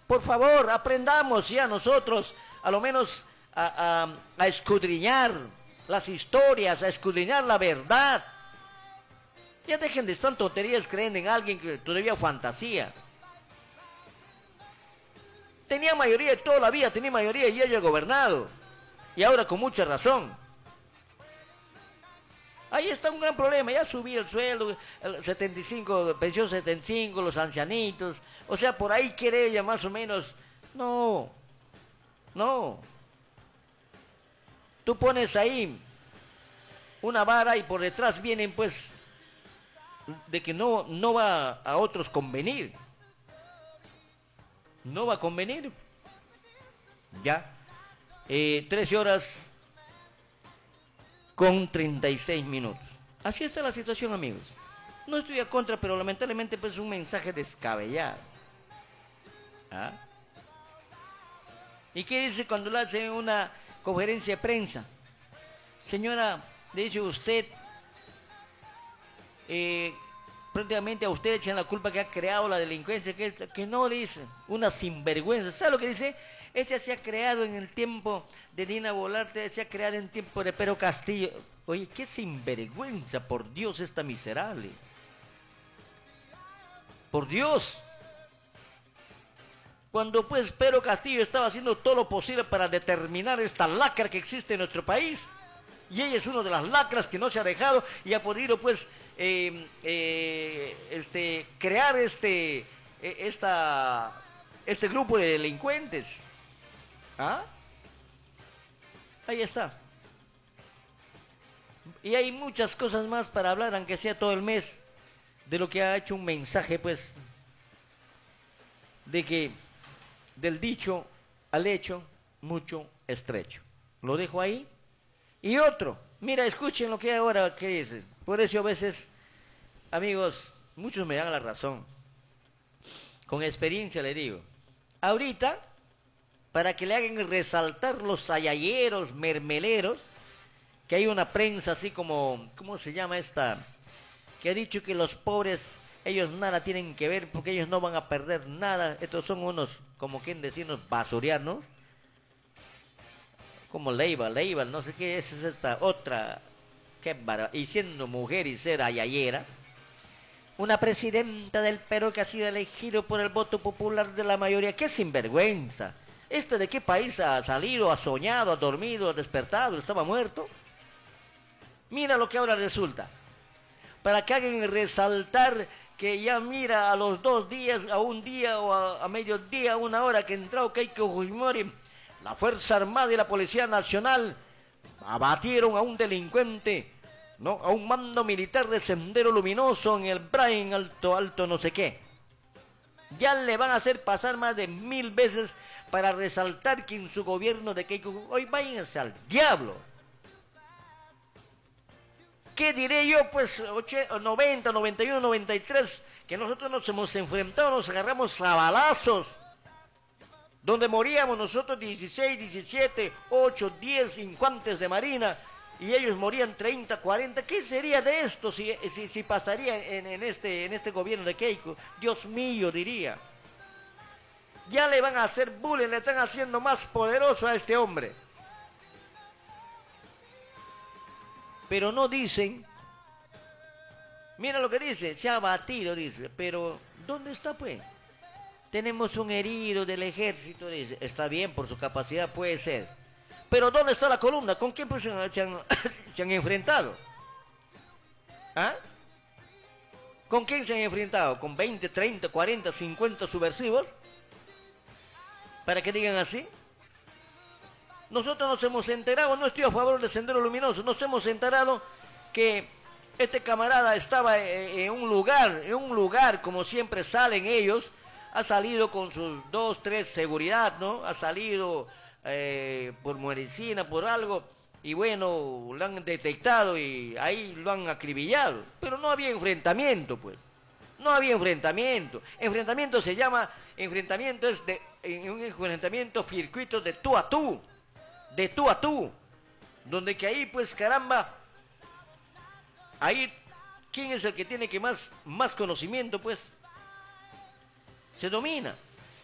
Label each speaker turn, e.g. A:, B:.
A: Por favor, aprendamos ya nosotros, a lo menos, a escudriñar las historias, a escudriñar la verdad. Ya dejen de estar tonterías creyendo en alguien que todavía fantasía. Tenía mayoría toda la vida, tenía mayoría y ella ha gobernado. Y ahora con mucha razón. Ahí está un gran problema, ya subió el sueldo, el 75, pensión 75, los ancianitos. O sea, por ahí quiere ella más o menos. No, no. Tú pones ahí una vara y por detrás vienen pues de que no va a otros convenir. No va a convenir. Ya. 13 horas con 36 minutos. Así está la situación, amigos. No estoy a contra, pero lamentablemente pues es un mensaje descabellado. ¿Ah? ¿Y qué dice cuando le hacen una conferencia de prensa? Señora, de hecho usted, prácticamente a usted echan la culpa que ha creado la delincuencia, que no, dice, una sinvergüenza. ¿Sabe lo que dice? Ese se ha creado en el tiempo de Dina Boluarte, se ha creado en el tiempo de Pedro Castillo. Oye, qué sinvergüenza, por Dios, esta miserable. Por Dios. Cuando pues Pedro Castillo estaba haciendo todo lo posible para determinar esta lacra que existe en nuestro país. Y ella es una de las lacras que no se ha dejado y ha podido pues crear este grupo de delincuentes. ¿Ah? Ahí está. Y hay muchas cosas más para hablar, aunque sea todo el mes, de lo que ha hecho un mensaje, pues, de que del dicho al hecho, mucho estrecho. Lo dejo ahí. Y otro, mira, escuchen lo que ahora que dice. Por eso a veces, amigos, muchos me dan la razón. Con experiencia le digo. Ahorita, para que le hagan resaltar los ayayeros, mermeleros, que hay una prensa así como, ¿cómo se llama esta? Que ha dicho que los pobres, ellos nada tienen que ver porque ellos no van a perder nada. Estos son unos, como quien decirnos, basurianos. Como Leiva, no sé qué, esa es esta otra, qué barba, y siendo mujer y ser ayayera. Una presidenta del Perú que ha sido elegido por el voto popular de la mayoría. ¡Qué sinvergüenza! ¿De qué país ha salido, ha soñado, ha dormido, ha despertado, estaba muerto? Mira lo que ahora resulta. Para que hagan resaltar que ya mira a los 2 días, a un día o a mediodía, a una hora que entró Keiko Fujimori, la Fuerza Armada y la Policía Nacional abatieron a un delincuente, ¿no? A un mando militar de Sendero Luminoso en el Brain Alto no sé qué. Ya le van a hacer pasar más de 1000 veces para resaltar que en su gobierno de Keiko, hoy váyanse al diablo. ¿Qué diré yo? Pues 90, 91, 93, que nosotros nos hemos enfrentado, nos agarramos a balazos. Donde moríamos nosotros 16, 17, 8, 10 infantes de marina y ellos morían 30, 40. ¿Qué sería de esto si pasaría en este gobierno de Keiko? Dios mío, diría. Ya le van a hacer bullying, le están haciendo más poderoso a este hombre. Pero no dicen, mira lo que dice, se ha batido, dice, pero ¿dónde está pues? Tenemos un herido del ejército, dice, está bien, por su capacidad puede ser. Pero ¿dónde está la columna? ¿Con quién pues se han enfrentado? ¿Ah? ¿Con quién se han enfrentado? ¿Con 20, 30, 40, 50 subversivos? Para que digan así. Nosotros nos hemos enterado, no estoy a favor del Sendero Luminoso, nos hemos enterado que este camarada estaba en un lugar como siempre salen ellos, ha salido con sus 2, 3 seguridad, ¿no? Ha salido por medicina, por algo, y bueno, lo han detectado y ahí lo han acribillado. Pero no había enfrentamiento, pues. No había enfrentamiento. Enfrentamiento se llama, enfrentamiento es un enfrentamiento circuito de tú a tú. De tú a tú. Donde que ahí, pues caramba, ahí, ¿quién es el que tiene que más conocimiento, pues? Se domina.